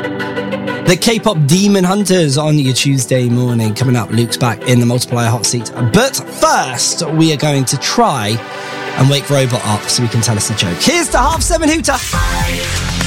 The K-pop Demon Hunters on your Tuesday morning. Coming up, Luke's back in the multiplier hot seat. But first, we are going to try and wake Robot up so he can tell us a joke. Here's the 7:30 Hooter.